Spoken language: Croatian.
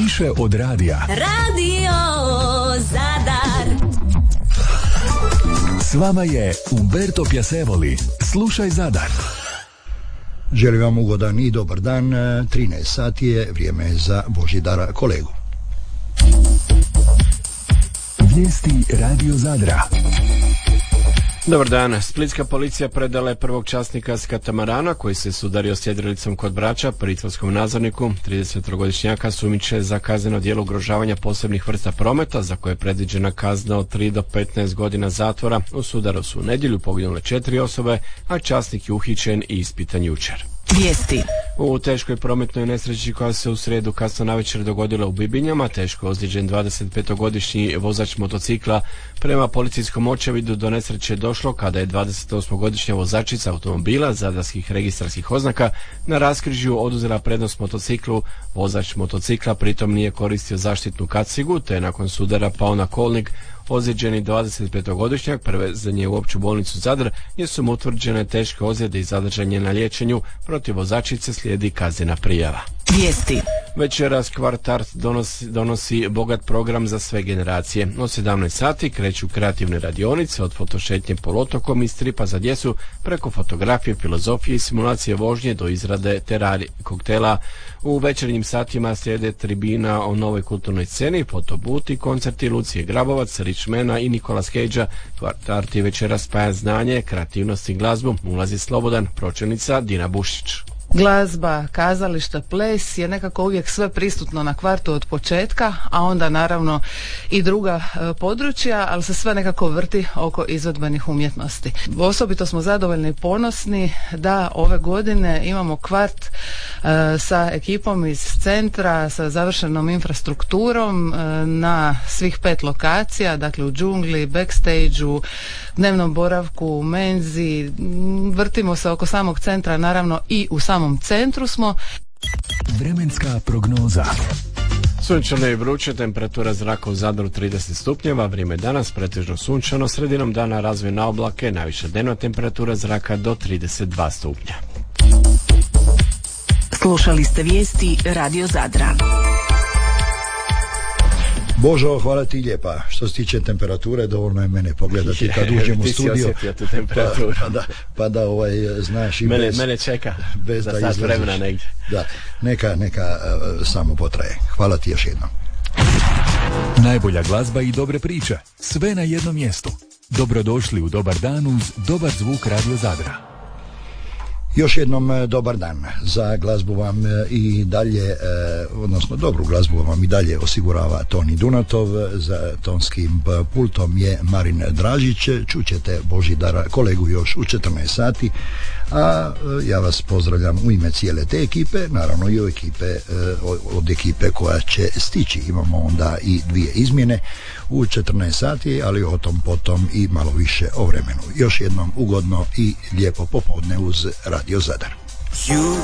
Više od radija. Radio Zadar. S vama je Umberto Piasevoli. Slušaj Zadar. Želim vam ugodan i dobar dan. 13 sati je, vrijeme za Božidara kolegu. Vijesti Radio Zadra. Dobar dan. Splitska policija predala je prvog časnika s katamarana koji se sudario s jedrilicom kod Brača pritvorskom nadzorniku. 33-godišnjaka sumnjiče za kazneno djelo ugrožavanja posebnih vrsta prometa za koje je predviđena kazna od 3 do 15 godina zatvora. U sudaru su u nedjelju poginule 4 osobe, a časnik je uhićen i ispitan jučer. Vijesti. U teškoj prometnoj nesreći koja se u srijedu kasno navečer dogodila u Bibinjama, teško ozlijeđen 25-godišnji vozač motocikla. Prema policijskom očevidu do nesreće je došlo kada je 28-godišnja vozačica automobila zadarskih registarskih oznaka na raskrižju oduzela prednost motociklu. Vozač motocikla pritom nije koristio zaštitnu kacigu te je nakon sudara pao na kolnik. Ozlijeđeni 25-godišnjak prevezan je u opću bolnicu Zadar gdje su mu utvrđene teške ozljede i zadržan je na liječenju. Protiv vozačice slijedi kaznena prijava. Vijesti. Večeras Kvartart donosi bogat program za sve generacije. Od 17 sati kreću kreativne radionice od fotošetnje poluotokom i stripa za djecu preko fotografije, filozofije i simulacije vožnje do izrade koktela. U večernjim satima slijede tribina o novoj kulturnoj sceni, fotobuti, koncerti Lucije Grabovac, Richmana i Nikola Cagea. Kvartart je večeras spaja znanje, kreativnost i glazbu. Ulazi slobodan, pročelnica Dina Bušić. Glazba, kazališta, ples je nekako uvijek sve prisutno na Kvartu od početka, a onda naravno i druga područja, ali se sve nekako vrti oko izvedbenih umjetnosti. Osobito smo zadovoljni i ponosni da ove godine imamo Kvart sa ekipom iz centra, sa završenom infrastrukturom na svih 5 lokacija, dakle u džungli, backstage-u, dnevnom boravku, u menzi, vrtimo se oko samog centra, naravno i u samom centru smo. Vremenska prognoza. Sunčano i vruće, temperatura zraka u Zadru 30 stupnjeva, vrijeme danas pretežno sunčano, sredinom dana razvojne oblake, najviša dnevna temperatura zraka do 32 stupnja. Slušali ste vijesti Radio Zadra. Božo, hvala ti lijepa. Što se tiče temperature, dovoljno je mene pogledati kad uđem u studio. Ti si osjetio tu temperaturu. Pa da znaš i mene čeka bez za da sat izlaziš. Vremena negdje. Da, neka samo potraje. Hvala ti još jednom. Najbolja glazba i dobre priče. Sve na jednom mjestu. Dobrodošli u Dobar dan uz dobar zvuk Radio Zadra. Još jednom dobar dan. Za glazbu vam i dalje, odnosno dobru glazbu vam i dalje osigurava Toni Dunatov, za tonskim pultom je Marin Dražić. Čućete Božidara kolegu još u 14 sati, a ja vas pozdravljam u ime cijele te ekipe, naravno i od ekipe koja će stići. Imamo onda i 2 izmjene u 14 sati, ali o tom potom i malo više o vremenu. Još jednom ugodno i lijepo popodne uz Radio Zadar.